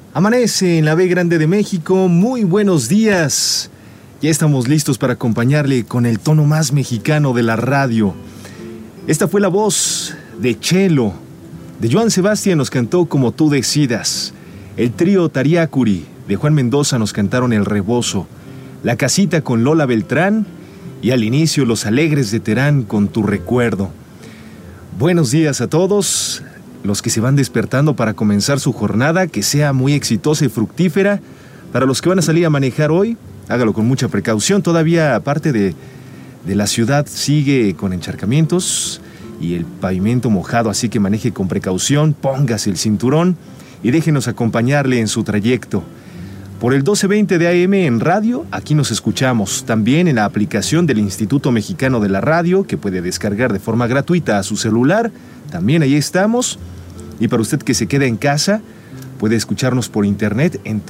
Amanece en la B Grande de México, muy buenos días. Ya estamos listos para acompañarle con el tono más mexicano de la radio. Esta fue la voz de Chelo. De Joan Sebastián nos cantó Como tú decidas. El trío Tariacuri de Juan Mendoza nos cantaron El Rebozo. La Casita con Lola Beltrán. Y al inicio Los Alegres de Terán con Tu Recuerdo. Buenos días a todos. Los que se van despertando para comenzar su jornada, que sea muy exitosa y fructífera. Para los que van a salir a manejar hoy, hágalo con mucha precaución. Todavía parte de la ciudad sigue con encharcamientos y el pavimento mojado, así que maneje con precaución, póngase el cinturón y déjenos acompañarle en su trayecto. Por el 1220 de AM en radio, aquí nos escuchamos. También en la aplicación del Instituto Mexicano de la Radio, que puede descargar de forma gratuita a su celular. También ahí estamos. Y para usted que se queda en casa, puede escucharnos por internet en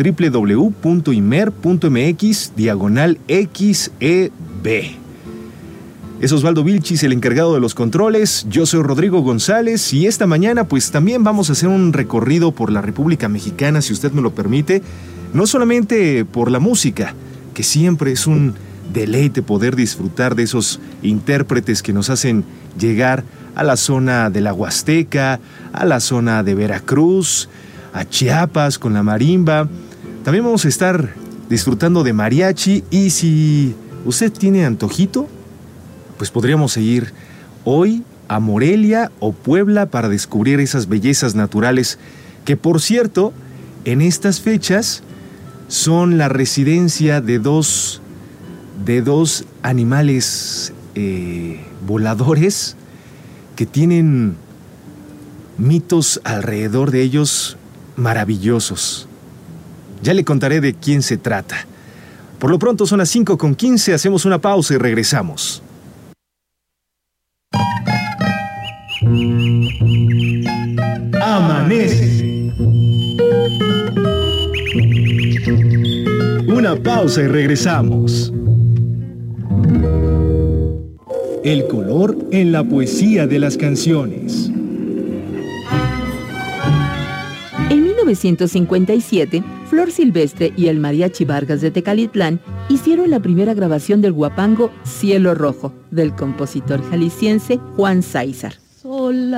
www.imer.mx/XEB. Es Osvaldo Vilchis, el encargado de los controles. Yo soy Rodrigo González y esta mañana pues también vamos a hacer un recorrido por la República Mexicana, si usted me lo permite. No solamente por la música, que siempre es un deleite poder disfrutar de esos intérpretes que nos hacen llegar a la zona de la Huasteca, a la zona de Veracruz, a Chiapas con la marimba. También vamos a estar disfrutando de mariachi y si usted tiene antojito, pues podríamos ir hoy a Morelia o Puebla para descubrir esas bellezas naturales que, por cierto, en estas fechas son la residencia de dos animales voladores que tienen mitos alrededor de ellos maravillosos. Ya le contaré de quién se trata. Por lo pronto son las 5:15, hacemos una pausa y regresamos. Amanece. Una pausa y regresamos. El color en la poesía de las canciones. En 1957, Flor Silvestre y el Mariachi Vargas de Tecalitlán hicieron la primera grabación del guapango Cielo Rojo, del compositor jalisciense Juan Sáizar.